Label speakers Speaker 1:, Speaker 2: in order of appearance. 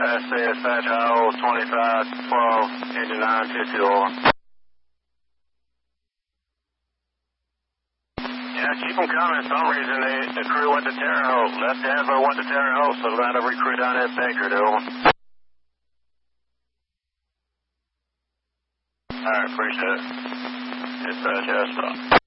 Speaker 1: SAS Fat Hole 2512, engine 950 over. Yeah, keep them coming. For some reason, the crew went to Terre Haute. Left Denver, went to Terre Haute, so we're going to recruit down at Baker, over. Alright, appreciate it. Dispatch, yes,